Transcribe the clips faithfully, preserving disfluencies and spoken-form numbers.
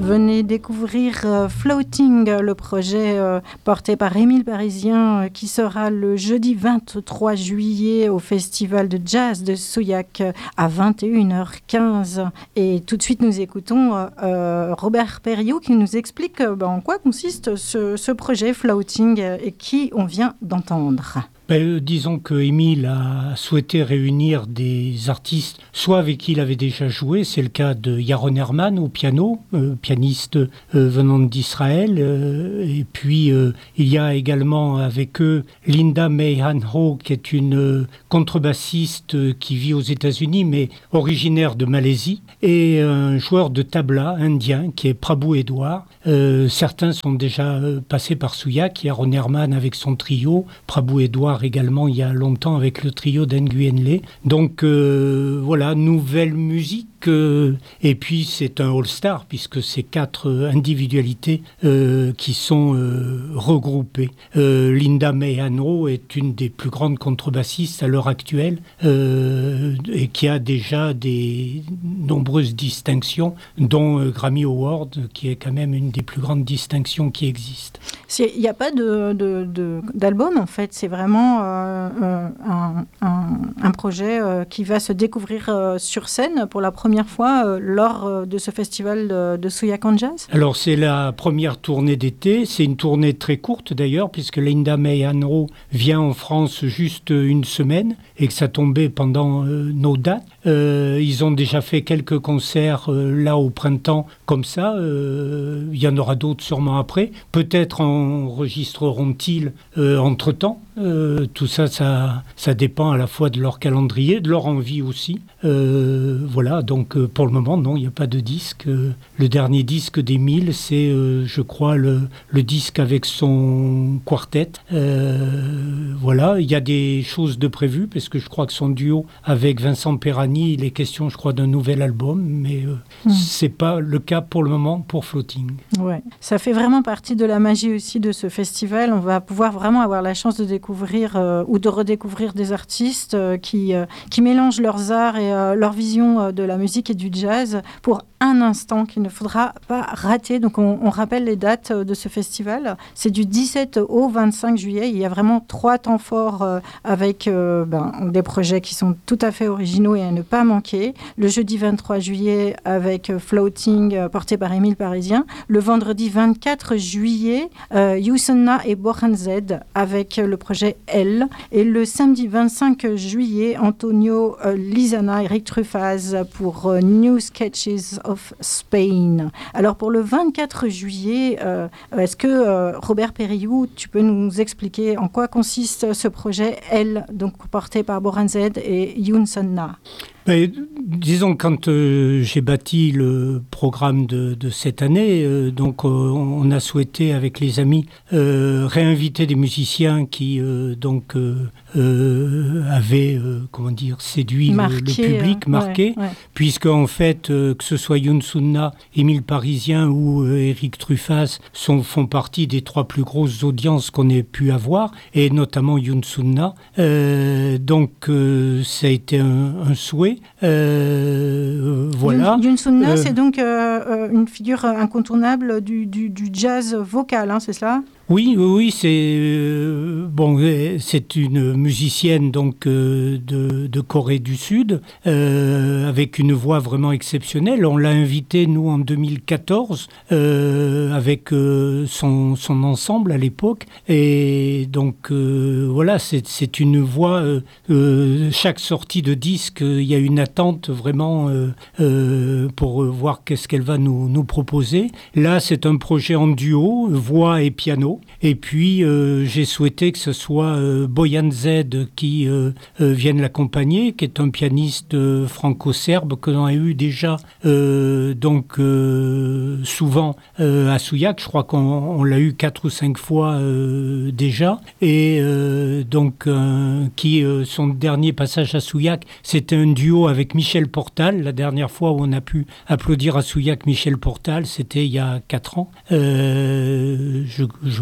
Venez découvrir euh, Floating, le projet euh, porté par Émile Parisien euh, qui sera le jeudi vingt-trois juillet au Festival de Jazz de Souillac euh, à vingt et une heures quinze. Et tout de suite, nous écoutons euh, euh, Robert Perriot qui nous explique euh, bah, en quoi consiste ce, ce projet Floating euh, et qui on vient d'entendre. Ben, euh, disons que Émile a souhaité réunir des artistes, soit avec qui il avait déjà joué, c'est le cas de Yaron Herman au piano, euh, pianiste euh, venant d'Israël, euh, et puis euh, il y a également avec eux Linda May Han-ho, qui est une euh, contrebassiste euh, qui vit aux États-Unis, mais originaire de Malaisie, et un joueur de tabla indien qui est Prabhu Edward. Euh, certains sont déjà euh, passés par Souillac, Yaron Herman avec son trio, Prabhu Edward également il y a longtemps avec le trio d'Nguyen Le. Donc euh, voilà, nouvelle musique. Euh, et puis c'est un all-star puisque c'est quatre euh, individualités euh, qui sont euh, regroupées. Euh, Linda May Han-ho est une des plus grandes contrebassistes à l'heure actuelle euh, et qui a déjà des nombreuses distinctions, dont euh, Grammy Award, qui est quand même une des plus grandes distinctions qui existent. Il n'y a pas de, de, de, d'album en fait, c'est vraiment euh, un, un, un projet euh, qui va se découvrir euh, sur scène pour la première fois euh, lors euh, de ce festival de, de Souillac en Jazz. Alors c'est la première tournée d'été, c'est une tournée très courte d'ailleurs puisque Linda May Han-ho vient en France juste une semaine et que ça tombait pendant euh, nos dates. Euh, ils ont déjà fait quelques concerts euh, là au printemps comme ça, euh, il y en aura d'autres sûrement après, peut-être enregistreront-ils euh, entre-temps. Euh, tout ça, ça, ça dépend à la fois de leur calendrier, de leur envie aussi. Euh, voilà, donc euh, pour le moment, non, il n'y a pas de disque. Euh, le dernier disque d'Émile, c'est, euh, je crois, le, le disque avec son quartet. Euh, voilà, il y a des choses de prévues, parce que je crois que son duo avec Vincent Perani, il est question, je crois, d'un nouvel album, mais euh, mmh. c'est pas le cas pour le moment pour Floating. Ouais, ça fait vraiment partie de la magie aussi de ce festival. On va pouvoir vraiment avoir la chance de découvrir euh, ou de redécouvrir des artistes euh, qui, euh, qui mélangent leurs arts et euh, leur vision euh, de la musique et du jazz pour un instant qu'il ne faudra pas rater. Donc on, on rappelle les dates de ce festival. C'est du dix-sept au vingt-cinq juillet. Il y a vraiment trois temps forts euh, avec euh, ben, des projets qui sont tout à fait originaux et à ne pas manquer. Le jeudi vingt-trois juillet avec euh, Floating euh, porté par Émile Parisien. Le vendredi vingt-quatre juillet, euh, Yousonna et Bohan Z avec euh, le projet L. Et le samedi vingt-cinq juillet, Antonio euh, Lizana et Eric Truffaz pour euh, New Sketches of Spain. Alors pour le vingt-quatre juillet, euh, est-ce que euh, Robert Perriou, tu peux nous expliquer en quoi consiste ce projet L, donc porté par Bohan Z et Yousonna? Ben, disons, quand euh, j'ai bâti le programme de, de cette année, euh, donc euh, on a souhaité avec les amis euh, réinviter des musiciens qui euh, donc euh, euh, avaient euh, comment dire séduit marqué, le, le public, euh, marqué, ouais, ouais. Puisque en fait euh, que ce soit Yousonna, Émile Parisien ou euh, Eric Truffaz sont font partie des trois plus grosses audiences qu'on ait pu avoir, et notamment Yousonna. Euh, donc euh, ça a été un, un souhait. Euh, voilà. Yousonna, euh, c'est donc euh, une figure incontournable du, du, du jazz vocal, hein, c'est cela ? Oui, oui, oui, c'est euh, bon, c'est une musicienne donc euh, de, de Corée du Sud euh, avec une voix vraiment exceptionnelle. On l'a invitée nous en deux mille quatorze euh, avec euh, son son ensemble à l'époque, et donc euh, voilà, c'est c'est une voix. Euh, euh, chaque sortie de disque, il y a une attente vraiment euh, euh, pour voir qu'est-ce qu'elle va nous nous proposer. Là, c'est un projet en duo, voix et piano. Et puis, euh, j'ai souhaité que ce soit euh, Boyan Z qui euh, euh, vienne l'accompagner, qui est un pianiste euh, franco-serbe que l'on a eu déjà euh, donc euh, souvent euh, à Souillac. Je crois qu'on on l'a eu quatre ou cinq fois euh, déjà. Et euh, donc, euh, qui euh, son dernier passage à Souillac, c'était un duo avec Michel Portal. La dernière fois où on a pu applaudir à Souillac Michel Portal, c'était il y a quatre ans. Euh, je, je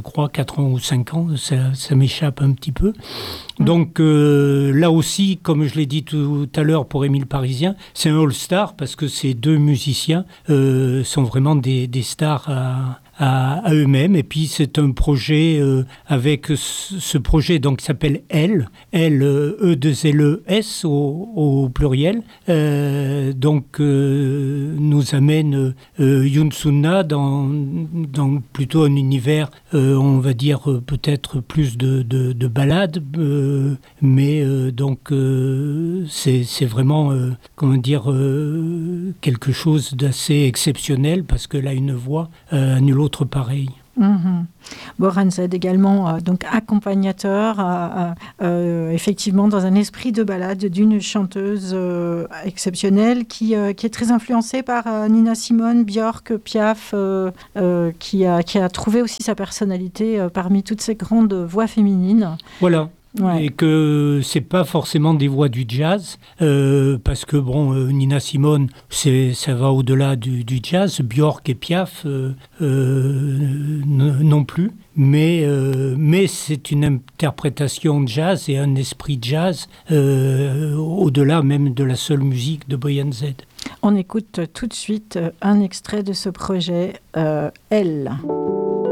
crois, quatre ans ou cinq ans, ça, ça m'échappe un petit peu. Donc euh, là aussi, comme je l'ai dit tout à l'heure pour Émile Parisien, c'est un all-star parce que ces deux musiciens euh, sont vraiment des, des stars à, à, à eux-mêmes. Et puis c'est un projet euh, avec ce, ce projet donc, qui s'appelle L, L, E deux L E S au, au pluriel. Euh, donc euh, nous amène euh, Youn Sunna dans, dans plutôt un univers, euh, on va dire euh, peut-être plus de, de, de ballades, euh, mais euh, donc euh, c'est, c'est vraiment euh, comment dire euh, quelque chose d'assez exceptionnel parce qu'elle a une voix euh, à nul autre pareil. Mmh. Boran Zed également, euh, donc accompagnateur, euh, euh, effectivement dans un esprit de ballade d'une chanteuse euh, exceptionnelle qui, euh, qui est très influencée par euh, Nina Simone, Björk, Piaf, euh, euh, qui, a, qui a trouvé aussi sa personnalité euh, parmi toutes ces grandes voix féminines. Voilà. Ouais. Et que c'est pas forcément des voix du jazz, euh, parce que bon, euh, Nina Simone, c'est, ça va au-delà du, du jazz, Björk et Piaf euh, euh, n- non plus, mais, euh, mais c'est une interprétation de jazz et un esprit jazz euh, au-delà même de la seule musique de Boyan Zed. On écoute tout de suite un extrait de ce projet, euh, Elle.